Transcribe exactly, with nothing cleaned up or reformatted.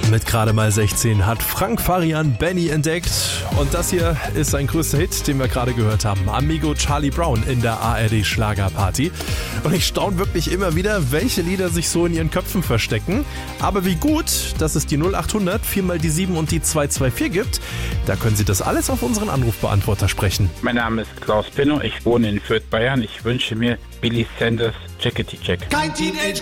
Mit gerade mal sechzehn hat Frank Farian Benny entdeckt. Und das hier ist sein größter Hit, den wir gerade gehört haben. Amigo Charlie Brown in der A R D Schlagerparty. Und ich staune wirklich immer wieder, welche Lieder sich so in ihren Köpfen verstecken. Aber wie gut, dass es die null acht hundert, viermal die sieben und die zwei zwei vier gibt. Da können Sie das alles auf unseren Anrufbeantworter sprechen. Mein Name ist Klaus Pinnow, ich wohne in Fürth, Bayern. Ich wünsche mir Billy Sanders, Jackety Jack. Kein Teenage